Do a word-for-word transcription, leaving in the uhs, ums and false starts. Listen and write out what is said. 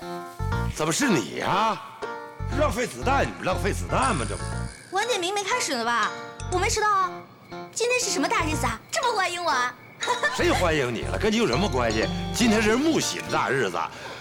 怎么是你呀？浪费子弹，你不浪费子弹吗？这不， 晚点名没开始呢吧？我没迟到啊。今天是什么大日子啊？这么欢迎我啊？ 谁欢迎你了？跟你有什么关系？今天是木喜的大日子，